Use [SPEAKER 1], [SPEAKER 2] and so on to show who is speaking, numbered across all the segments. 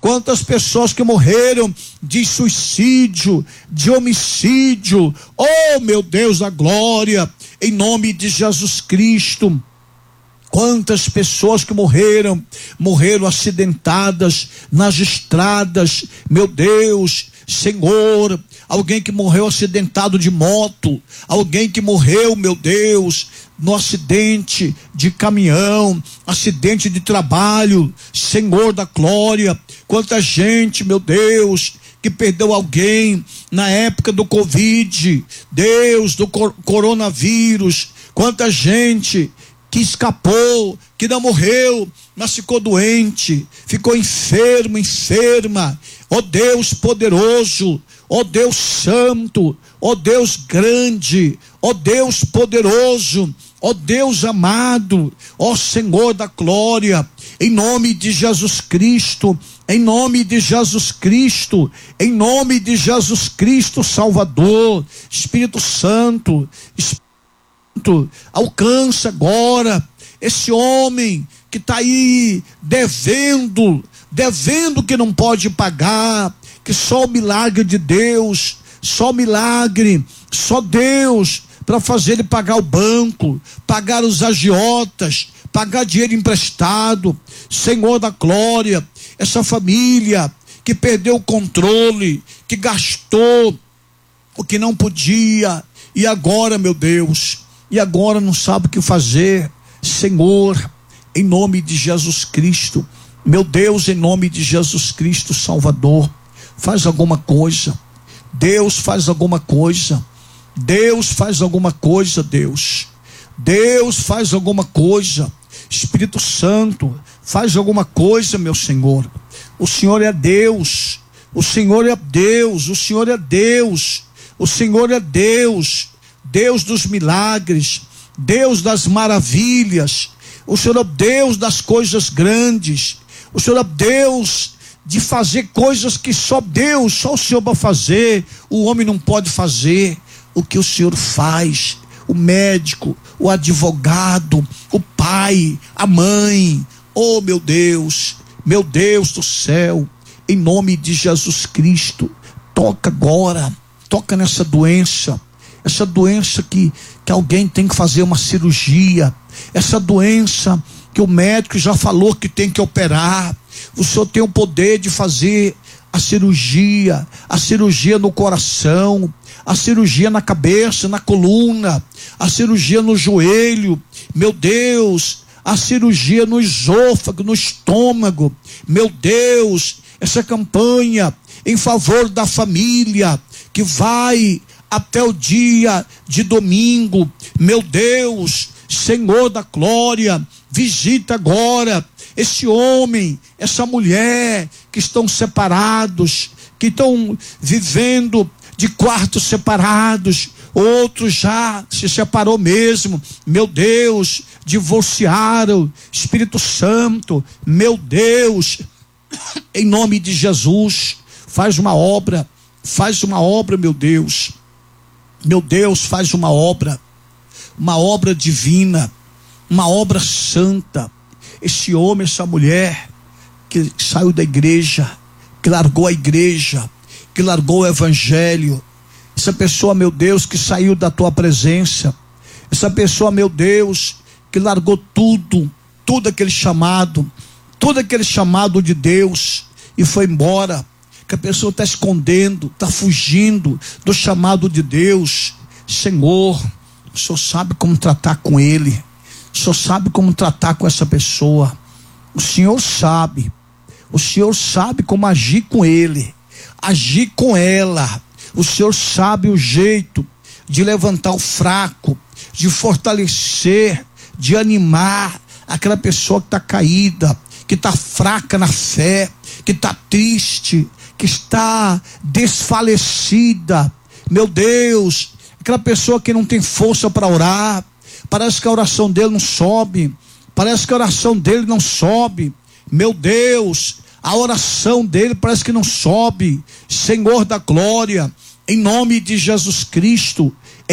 [SPEAKER 1] quantas pessoas que morreram de suicídio, de homicídio, oh meu Deus da glória, em nome de Jesus Cristo. Quantas pessoas que morreram acidentadas nas estradas, meu Deus, Senhor, alguém que morreu acidentado de moto, alguém que morreu, meu Deus, no acidente de caminhão, acidente de trabalho, Senhor da glória, quanta gente, meu Deus, que perdeu alguém na época do Covid, Deus, do coronavírus, quanta gente que escapou, que não morreu, mas ficou doente, ficou enferma, ó Deus poderoso, ó Deus santo, ó Deus grande, ó Deus poderoso, ó Deus amado, ó Senhor da glória, em nome de Jesus Cristo, em nome de Jesus Cristo, em nome de Jesus Cristo Salvador, Espírito Santo, alcança agora esse homem que está aí devendo que não pode pagar, que só o milagre de Deus, só milagre, só Deus para fazer ele pagar o banco, pagar os agiotas, pagar dinheiro emprestado. Senhor da glória, essa família que perdeu o controle, que gastou o que não podia, e agora, meu Deus, e agora não sabe o que fazer. Senhor, em nome de Jesus Cristo, meu Deus, em nome de Jesus Cristo Salvador, faz alguma coisa. Deus, faz alguma coisa. Deus, faz alguma coisa, Deus. Deus, faz alguma coisa. Espírito Santo, faz alguma coisa, meu Senhor. O Senhor é Deus. O Senhor é Deus. O Senhor é Deus. O Senhor é Deus. Deus dos milagres, Deus das maravilhas, o Senhor é Deus das coisas grandes, o Senhor é Deus de fazer coisas que só Deus, só o Senhor vai fazer, o homem não pode fazer. O que o Senhor faz, o médico, o advogado, o pai, a mãe, oh meu Deus do céu, em nome de Jesus Cristo, toca agora, toca nessa doença, essa doença que alguém tem que fazer uma cirurgia, essa doença que o médico já falou que tem que operar. O Senhor tem o poder de fazer a cirurgia no coração, a cirurgia na cabeça, na coluna, a cirurgia no joelho, meu Deus, a cirurgia no esôfago, no estômago, meu Deus, essa campanha em favor da família que vai até o dia de domingo, meu Deus, Senhor da glória, visita agora esse homem, essa mulher que estão separados, que estão vivendo de quartos separados, outros já se separou mesmo, meu Deus, divorciaram. Espírito Santo, meu Deus, em nome de Jesus, faz uma obra, meu Deus. Meu Deus, faz uma obra divina, uma obra santa. Esse homem, essa mulher que saiu da igreja, que largou a igreja, que largou o evangelho, essa pessoa, meu Deus, que saiu da tua presença, essa pessoa, meu Deus, que largou tudo aquele chamado de Deus e foi embora, que a pessoa está escondendo, está fugindo do chamado de Deus. Senhor, o Senhor sabe como tratar com ele, o Senhor sabe como tratar com essa pessoa, o Senhor sabe como agir com ele, agir com ela. O Senhor sabe o jeito de levantar o fraco, de fortalecer, de animar aquela pessoa que está caída, que está fraca na fé, que está triste, que está desfalecida. Meu Deus, aquela pessoa que não tem força para orar, parece que a oração dele não sobe, meu Deus, a oração dele parece que não sobe. Senhor da glória, em nome de Jesus Cristo,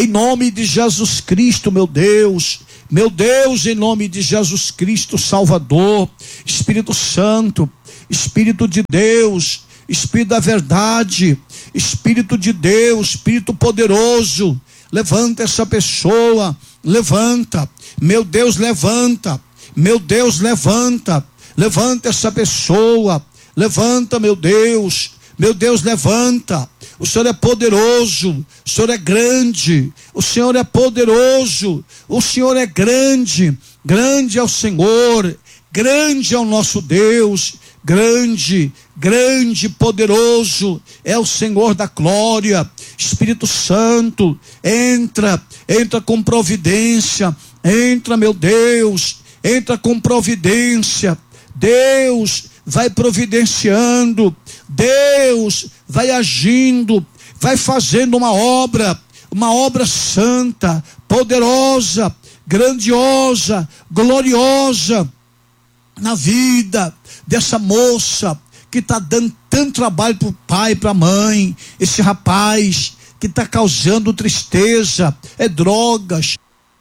[SPEAKER 1] meu Deus, em nome de Jesus Cristo Salvador, Espírito Santo, Espírito de Deus, Espírito da verdade, Espírito de Deus, Espírito poderoso, levanta essa pessoa, levanta, meu Deus, levanta, meu Deus, levanta essa pessoa, levanta, meu Deus, levanta. O Senhor é poderoso, o Senhor é grande, o Senhor é poderoso, o Senhor é grande, grande é o Senhor, grande é o nosso Deus, grande, poderoso é o Senhor da glória. Espírito Santo, entra com providência, entra, meu Deus, entra com providência. Deus vai providenciando, Deus vai agindo, vai fazendo uma obra santa, poderosa, grandiosa, gloriosa na vida dessa moça que está dando tanto trabalho para o pai, para a mãe. Esse rapaz que está causando tristeza, é drogas,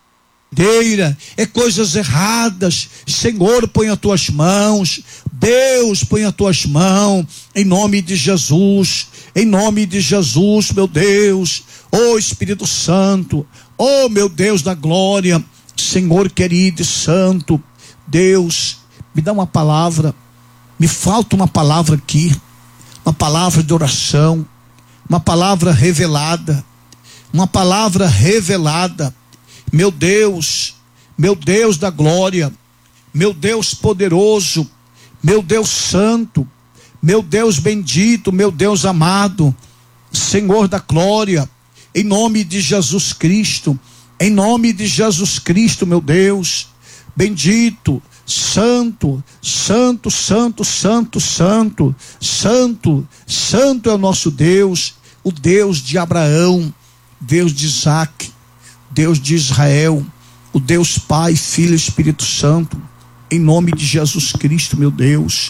[SPEAKER 1] é coisas erradas. Senhor, põe as tuas mãos, Deus, põe as tuas mãos, em nome de Jesus, meu Deus. Ó Espírito Santo, ó meu Deus da glória, Senhor querido e santo, Deus, me dá uma palavra, me falta uma palavra aqui, uma palavra de oração, uma palavra revelada, meu Deus da glória, meu Deus poderoso, meu Deus santo, meu Deus bendito, meu Deus amado, Senhor da glória, em nome de Jesus Cristo, meu Deus, bendito, santo é o nosso Deus, o Deus de Abraão, Deus de Isaac, Deus de Israel, o Deus Pai, Filho e Espírito Santo, em nome de Jesus Cristo, meu Deus,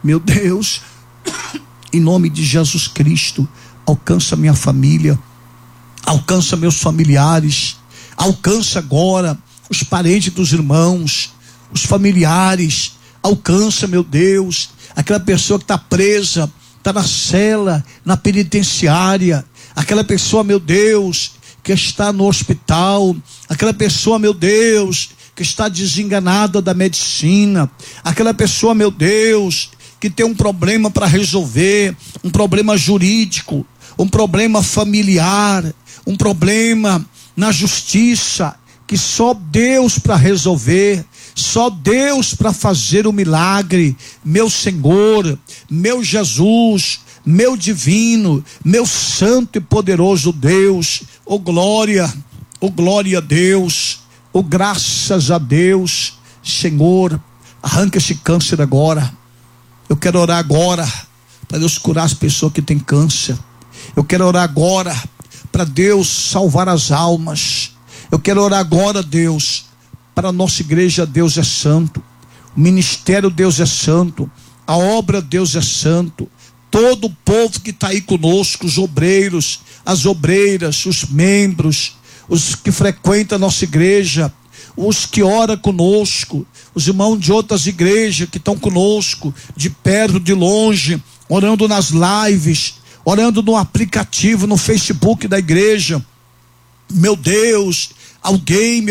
[SPEAKER 1] em nome de Jesus Cristo, alcança minha família, alcança meus familiares, alcança agora os parentes dos irmãos, os familiares, alcança, meu Deus, aquela pessoa que está presa, está na cela, na penitenciária, aquela pessoa, meu Deus, que está no hospital, aquela pessoa, meu Deus, que está desenganada da medicina, aquela pessoa, meu Deus, que tem um problema para resolver, um problema jurídico, um problema familiar, um problema na justiça, que só Deus para resolver, só Deus para fazer o milagre. Meu Senhor, meu Jesus, meu divino, meu santo e poderoso Deus, oh glória a Deus, oh graças a Deus. Senhor, arranca esse câncer agora. Eu quero orar agora para Deus curar as pessoas que têm câncer. Eu quero orar agora para Deus salvar as almas. Eu quero orar agora, Deus, para a nossa igreja. Deus é santo, o ministério Deus é santo, a obra Deus é santo. Todo o povo que está aí conosco, os obreiros, as obreiras, os membros, os que frequentam a nossa igreja, os que oram conosco, os irmãos de outras igrejas que estão conosco, de perto, de longe, orando nas lives, orando no aplicativo, no Facebook da igreja. Meu Deus, alguém,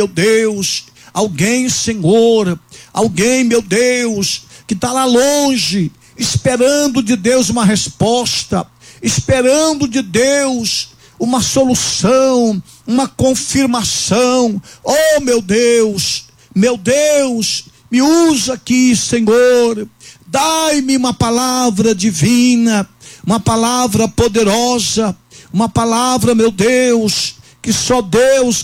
[SPEAKER 1] Senhor, alguém, meu Deus, que está lá longe, esperando de Deus uma resposta, esperando de Deus uma solução, uma confirmação. Oh meu Deus, me usa aqui, Senhor, dai-me uma palavra divina, uma palavra poderosa, uma palavra, meu Deus, que só Deus,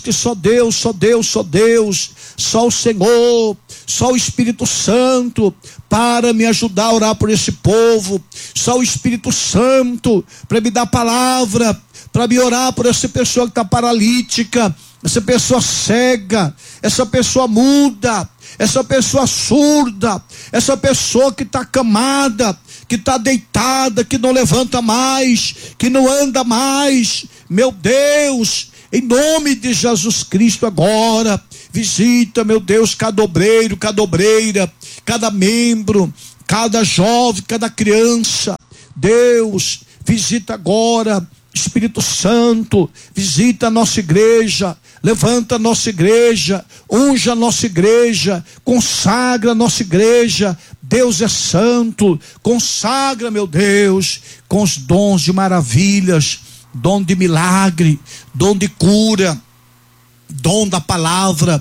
[SPEAKER 1] só o Senhor, só o Espírito Santo para me ajudar a orar por esse povo, só o Espírito Santo para me dar palavra, para me orar por essa pessoa que está paralítica, essa pessoa cega, essa pessoa muda, essa pessoa surda, essa pessoa que está acamada, que está deitada, que não levanta mais, que não anda mais. Meu Deus, em nome de Jesus Cristo agora, visita, meu Deus, cada obreiro, cada obreira, cada membro, cada jovem, cada criança. Deus, visita agora. Espírito Santo, visita a nossa igreja, levanta a nossa igreja, unja a nossa igreja, consagra a nossa igreja. Deus é santo, consagra, meu Deus, com os dons de maravilhas, dom de milagre, dom de cura, dom da palavra,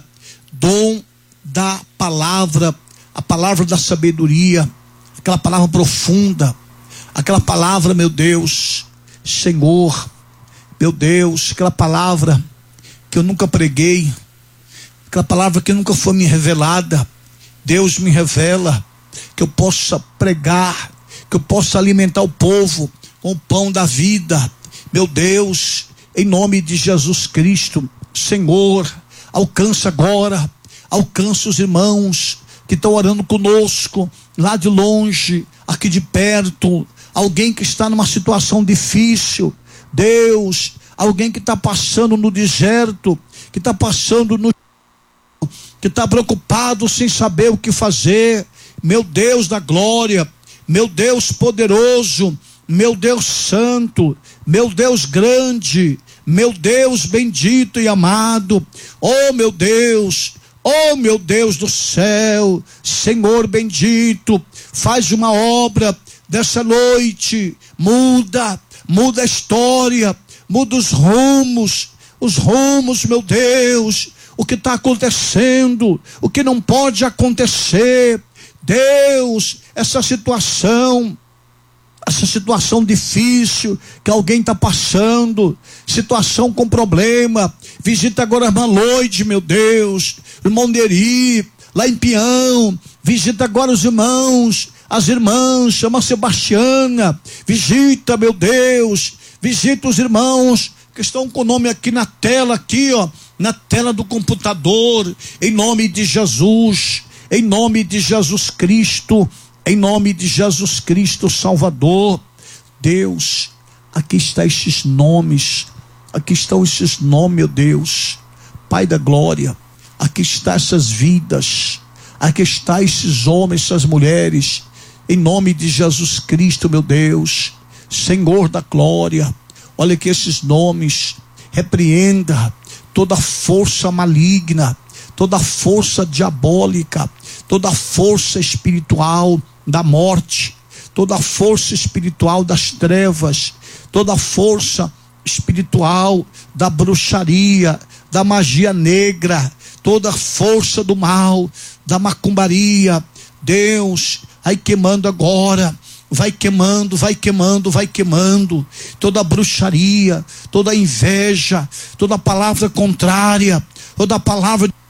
[SPEAKER 1] a palavra da sabedoria, aquela palavra profunda, aquela palavra, meu Deus, Senhor, meu Deus, aquela palavra que eu nunca preguei, aquela palavra que nunca foi me revelada. Deus me revela, que eu possa pregar, que eu possa alimentar o povo com o pão da vida. Meu Deus, em nome de Jesus Cristo, Senhor, alcança agora, alcança os irmãos que estão orando conosco, lá de longe, aqui de perto. Alguém que está numa situação difícil, Deus, alguém que está passando no deserto, que está passando que está preocupado sem saber o que fazer. Meu Deus da glória, meu Deus poderoso, meu Deus santo, meu Deus grande, meu Deus bendito e amado. Oh meu Deus do céu, Senhor bendito, faz uma obra dessa noite, muda a história, muda os rumos, meu Deus, o que está acontecendo, o que não pode acontecer. Deus, essa situação difícil que alguém está passando, situação com problema, visita agora a irmã Loide, meu Deus, irmão Neri, lá em Pião, visita agora os irmãos, as irmãs, chama Sebastiana, visita, meu Deus, visita os irmãos que estão com o nome aqui na tela, aqui ó, na tela do computador, em nome de Jesus, em nome de Jesus Cristo, em nome de Jesus Cristo Salvador. Deus, aqui estão esses nomes, meu Deus, Pai da glória, aqui estão essas vidas, aqui estão esses homens, essas mulheres, em nome de Jesus Cristo, meu Deus, Senhor da glória. Olha aqui esses nomes, repreenda toda força maligna, toda força diabólica, toda força espiritual da morte, toda força espiritual das trevas, toda força espiritual da bruxaria, da magia negra, toda força do mal, da macumbaria. Deus, vai queimando agora, vai queimando, toda bruxaria, toda inveja, toda palavra contrária, toda palavra